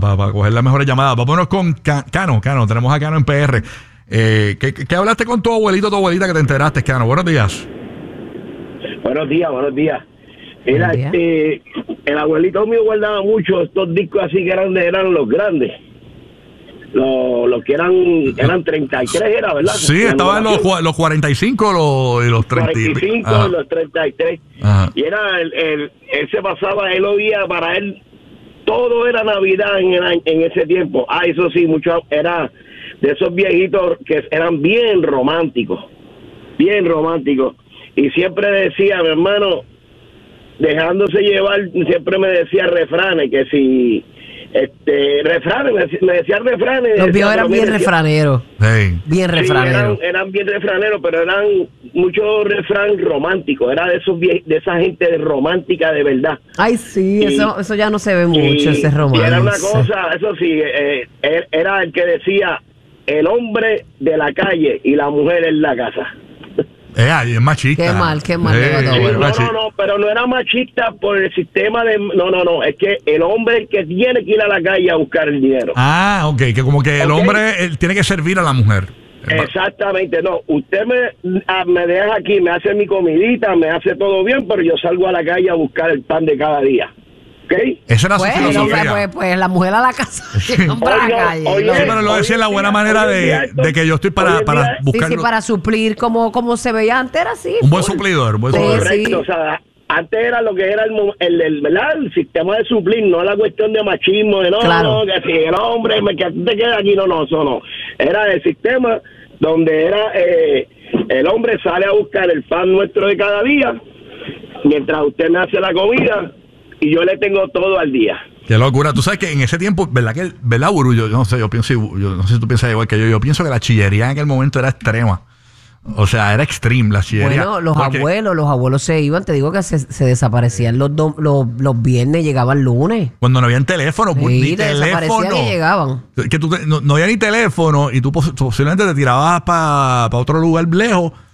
coger las mejores llamadas. Vámonos con Cano. Tenemos a Cano en PR. ¿Qué hablaste con tu abuelito o tu abuelita que te enteraste, Cano? Buenos días. Buenos días. Mira, el abuelito mío guardaba mucho estos discos así que eran los grandes. Los que eran 33, era, ¿verdad? Sí, estaban los 45 y los 30. 45 y los 33. Ajá. Y era, él se pasaba, él oía, para él, todo era Navidad en ese tiempo. Eso sí, mucho era de esos viejitos que eran bien románticos. Y siempre decía, mi hermano, dejándose llevar, siempre me decía refranes, que si... refranes, me decían refranes. Los viejos eran bien refraneros. Sí. Bien refraneros. Sí, eran bien refraneros, pero eran muchos refranes románticos. Era de esa gente romántica de verdad. Ay, sí, eso ya no se ve mucho, ese romance. Y era una cosa, eso sí, era el que decía, el hombre de la calle y la mujer en la casa. Es machista. Qué mal. No, pero no era machista por el sistema de... No, es que el hombre es el que tiene que ir a la calle a buscar el dinero. Ok, que como que el hombre él tiene que servir a la mujer. Exactamente, no, usted me deja aquí, me hace mi comidita, me hace todo bien, pero yo salgo a la calle a buscar el pan de cada día. ¿Ok? Esa era su filosofía. Pues la mujer a la casa, el hombre a la calle. Sí, pero lo decía en la buena manera de que yo estoy para buscar. Sí, para suplir como se veía antes, era así. Un buen suplidor. Correcto, o sea, antes era lo que era ¿verdad? El sistema de suplir, no la cuestión de machismo, de claro. que si el hombre, que te queda aquí, no, eso no. Era el sistema donde era el hombre sale a buscar el pan nuestro de cada día, mientras usted me hace la comida, y yo le tengo todo al día. Qué locura. Tú sabes que en ese tiempo, ¿verdad, Buru? Yo no sé, yo no sé si tú piensas igual que yo pienso que la chillería en aquel momento era extrema. O sea, era extreme la chillería. Bueno, los abuelos se iban, te digo que se desaparecían los viernes, llegaban lunes. Cuando no había teléfono, ni teléfono. Y llegaban. Que no había ni teléfono y tú posiblemente te tirabas para otro lugar lejos